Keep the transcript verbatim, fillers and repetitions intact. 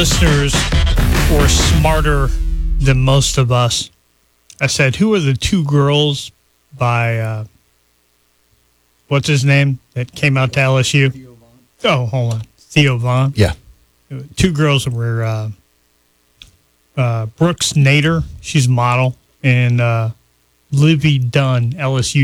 listeners were smarter than most of us. I said, who are the two girls by, uh, what's his name, that came out to L S U? Theo Vaughn. Oh, hold on. Theo Vaughn? Yeah. Two girls were uh, uh, Brooks Nader, she's a model, and uh, Livy Dunn, L S U